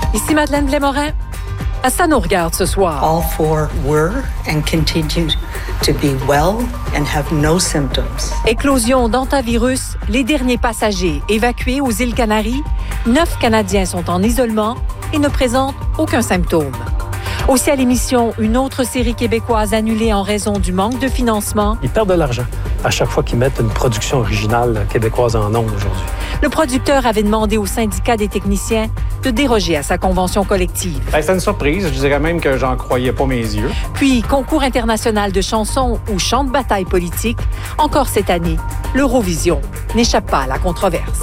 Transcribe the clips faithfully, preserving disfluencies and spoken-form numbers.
Ici Madeleine Blais-Morin. Ça nous regarde ce soir. All four were and continue to be well and have no symptoms. Éclosion d'hantavirus, les derniers passagers évacués aux îles Canaries. Neuf Canadiens sont en isolement et ne présentent aucun symptôme. Aussi à l'émission, une autre série québécoise annulée en raison du manque de financement. Ils perdent de l'argent à chaque fois qu'ils mettent une production originale québécoise en ondes aujourd'hui. Le producteur avait demandé au syndicat des techniciens de déroger à sa convention collective. Ben, c'était une surprise. Je dirais même que j'en croyais pas mes yeux. Puis, concours international de chansons ou chants de bataille politique. Encore cette année, l'Eurovision n'échappe pas à la controverse.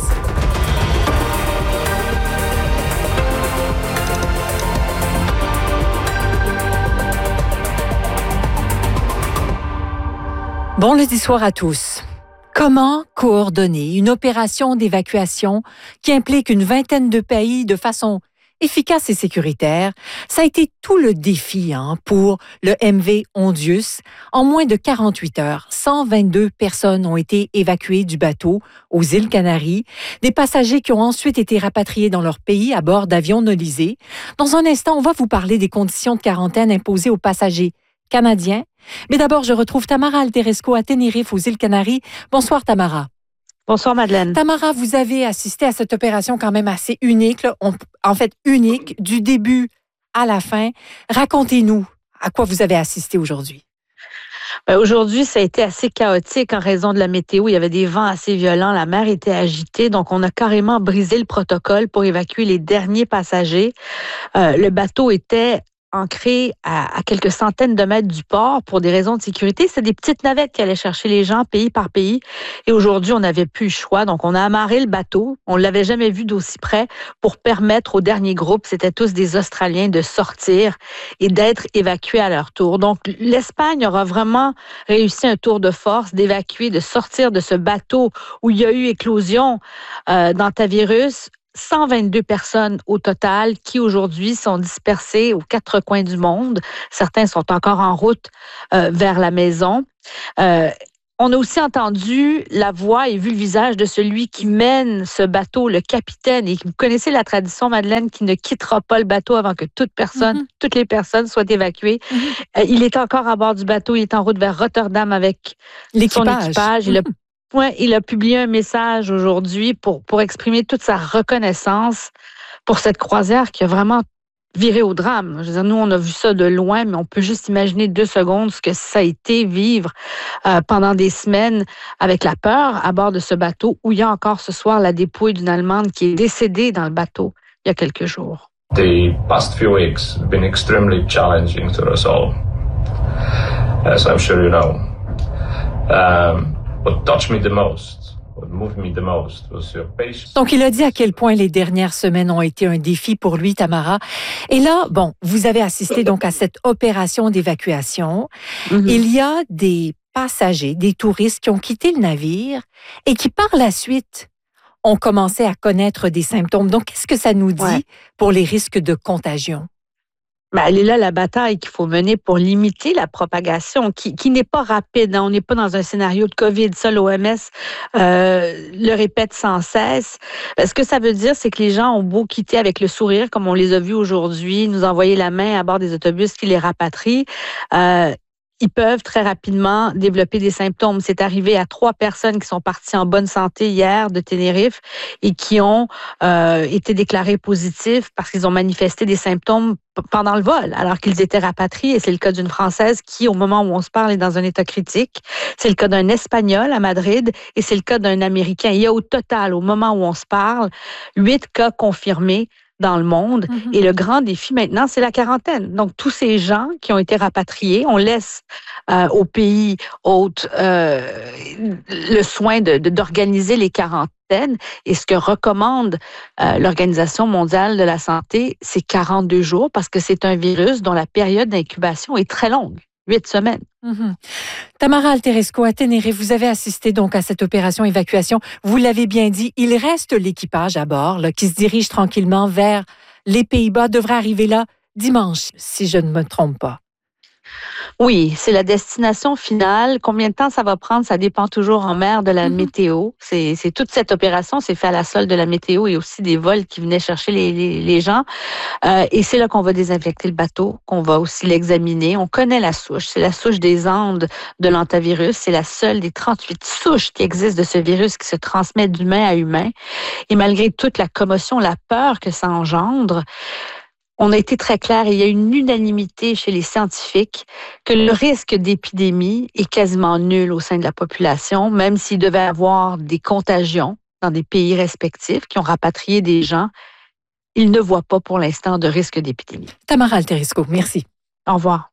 Bon lundi soir à tous. Comment coordonner une opération d'évacuation qui implique une vingtaine de pays de façon efficace et sécuritaire? Ça a été tout le défi hein, pour le M V Ondius. En moins de quarante-huit heures, cent vingt-deux personnes ont été évacuées du bateau aux îles Canaries. Des passagers qui ont ensuite été rapatriés dans leur pays à bord d'avions nolisés. Dans un instant, on va vous parler des conditions de quarantaine imposées aux passagers canadiens. Mais d'abord, je retrouve Tamara Alteresco à Tenerife, aux îles Canaries. Bonsoir, Tamara. Bonsoir, Madeleine. Tamara, vous avez assisté à cette opération quand même assez unique, là. On, en fait unique, du début à la fin. Racontez-nous à quoi vous avez assisté aujourd'hui. Ben aujourd'hui, ça a été assez chaotique en raison de la météo. Il y avait des vents assez violents, la mer était agitée, donc on a carrément brisé le protocole pour évacuer les derniers passagers. Euh, le bateau était ancré à, à quelques centaines de mètres du port pour des raisons de sécurité. C'est des petites navettes qui allaient chercher les gens pays par pays. Et aujourd'hui, on n'avait plus le choix. Donc, on a amarré le bateau. On ne l'avait jamais vu d'aussi près pour permettre au dernier groupe, c'était tous des Australiens, de sortir et d'être évacués à leur tour. Donc, l'Espagne aura vraiment réussi un tour de force d'évacuer, de sortir de ce bateau où il y a eu éclosion euh, d'hantavirus. cent vingt-deux personnes au total qui aujourd'hui sont dispersées aux quatre coins du monde. Certains sont encore en route euh, vers la maison. Euh, on a aussi entendu la voix et vu le visage de celui qui mène ce bateau, le capitaine. Et vous connaissez la tradition, Madeleine, qui ne quittera pas le bateau avant que toute personne, mm-hmm. toutes les personnes soient évacuées. Mm-hmm. Euh, il est encore à bord du bateau. Il est en route vers Rotterdam avec l'équipage. son équipage. Il a Ouais, il a publié un message aujourd'hui pour, pour exprimer toute sa reconnaissance pour cette croisière qui a vraiment viré au drame. Je veux dire, nous, on a vu ça de loin, mais on peut juste imaginer deux secondes ce que ça a été vivre euh, pendant des semaines avec la peur à bord de ce bateau où il y a encore ce soir la dépouille d'une Allemande qui est décédée dans le bateau il y a quelques jours. The past few weeks have been extremely challenging to us all, as I'm sure you know. Um, What touched me the most, what moved me the most was your patience. Donc, il a dit à quel point les dernières semaines ont été un défi pour lui, Tamara. Et là, bon, vous avez assisté donc à cette opération d'évacuation. Mm-hmm. Il y a des passagers, des touristes qui ont quitté le navire et qui, par la suite, ont commencé à connaître des symptômes. Donc, qu'est-ce que ça nous dit ouais. pour les risques de contagion? Ben, elle est là la bataille qu'il faut mener pour limiter la propagation, qui, qui n'est pas rapide. Hein. On n'est pas dans un scénario de COVID. Ça, l'O M S euh, le répète sans cesse. Ce que ça veut dire, c'est que les gens ont beau quitter avec le sourire, comme on les a vus aujourd'hui, nous envoyer la main à bord des autobus qui les rapatrient. Euh, Ils peuvent très rapidement développer des symptômes. C'est arrivé à trois personnes qui sont parties en bonne santé hier de Tenerife et qui ont euh, été déclarées positives parce qu'ils ont manifesté des symptômes p- pendant le vol, alors qu'ils étaient rapatriés. Et c'est le cas d'une Française qui, au moment où on se parle, est dans un état critique. C'est le cas d'un Espagnol à Madrid et c'est le cas d'un Américain. Il y a au total, au moment où on se parle, huit cas confirmés dans le monde. Mm-hmm. Et le grand défi maintenant, c'est la quarantaine. Donc, tous ces gens qui ont été rapatriés, on laisse euh, aux pays hôtes euh, le soin de, de, d'organiser les quarantaines. Et ce que recommande euh, l'Organisation mondiale de la santé, c'est quarante-deux jours parce que c'est un virus dont la période d'incubation est très longue. Huit semaines. Mm-hmm. Tamara Alteresco, à Tenerife, vous avez assisté donc à cette opération évacuation. Vous l'avez bien dit, il reste l'équipage à bord là, qui se dirige tranquillement vers les Pays-Bas, devrait arriver là dimanche, si je ne me trompe pas. Oui, c'est la destination finale. Combien de temps ça va prendre, ça dépend toujours en mer de la mm-hmm. météo. C'est, c'est toute cette opération, c'est fait à la solde de la météo et aussi des vols qui venaient chercher les, les, les gens. Euh, et c'est là qu'on va désinfecter le bateau, qu'on va aussi l'examiner. On connaît la souche. C'est la souche des Andes de l'hantavirus. C'est la seule des trente-huit souches qui existent de ce virus qui se transmet d'humain à humain. Et malgré toute la commotion, la peur que ça engendre, on a été très clair, et il y a une unanimité chez les scientifiques que le risque d'épidémie est quasiment nul au sein de la population, même s'il devait y avoir des contagions dans des pays respectifs qui ont rapatrié des gens. Ils ne voient pas pour l'instant de risque d'épidémie. Tamara Alterisco, merci. Au revoir.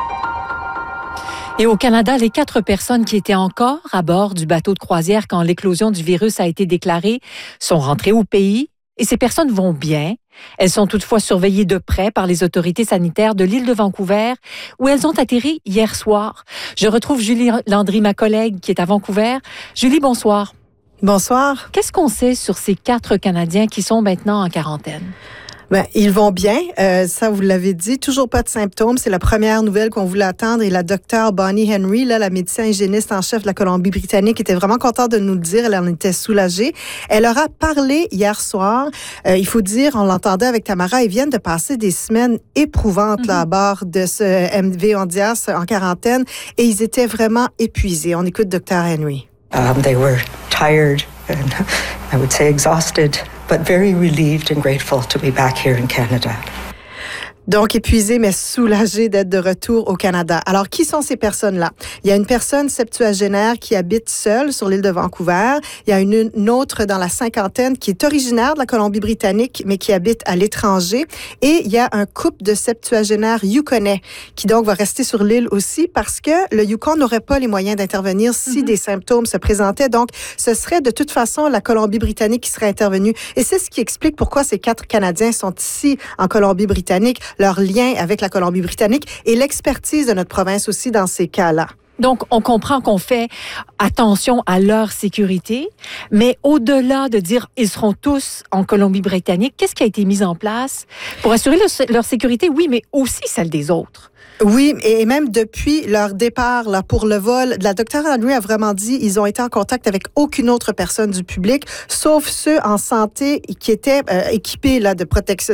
Et au Canada, les quatre personnes qui étaient encore à bord du bateau de croisière quand l'éclosion du virus a été déclarée sont rentrées au pays. Et ces personnes vont bien. Elles sont toutefois surveillées de près par les autorités sanitaires de l'île de Vancouver, où elles ont atterri hier soir. Je retrouve Julie Landry, ma collègue, qui est à Vancouver. Julie, bonsoir. Bonsoir. Qu'est-ce qu'on sait sur ces quatre Canadiens qui sont maintenant en quarantaine? Ben, ils vont bien, euh, ça vous l'avez dit, toujours pas de symptômes, c'est la première nouvelle qu'on voulait attendre et la docteure Bonnie Henry, là, la médecin hygiéniste en chef de la Colombie-Britannique, était vraiment contente de nous le dire, elle en était soulagée. Elle aura parlé hier soir, euh, il faut dire, on l'entendait avec Tamara, ils viennent de passer des semaines éprouvantes mm-hmm. là, à bord de ce M V Ondias en quarantaine et ils étaient vraiment épuisés. On écoute docteur Henry. Um, they were tired and I would say exhausted, but very relieved and grateful to be back here in Canada. Donc, épuisé, mais soulagé d'être de retour au Canada. Alors, qui sont ces personnes-là? Il y a une personne septuagénaire qui habite seule sur l'île de Vancouver. Il y a une, une autre dans la cinquantaine qui est originaire de la Colombie-Britannique, mais qui habite à l'étranger. Et il y a un couple de septuagénaires yukonais qui donc va rester sur l'île aussi parce que le Yukon n'aurait pas les moyens d'intervenir si mm-hmm. des symptômes se présentaient. Donc, ce serait de toute façon la Colombie-Britannique qui serait intervenue. Et c'est ce qui explique pourquoi ces quatre Canadiens sont ici en Colombie-Britannique, leur lien avec la Colombie-Britannique et l'expertise de notre province aussi dans ces cas-là. Donc, on comprend qu'on fait attention à leur sécurité, mais au-delà de dire ils seront tous en Colombie-Britannique, qu'est-ce qui a été mis en place pour assurer le, leur sécurité? Oui, mais aussi celle des autres. Oui, et même depuis leur départ là, pour le vol, la docteure Henry a vraiment dit ils ont été en contact avec aucune autre personne du public, sauf ceux en santé qui étaient euh, équipés là, de protection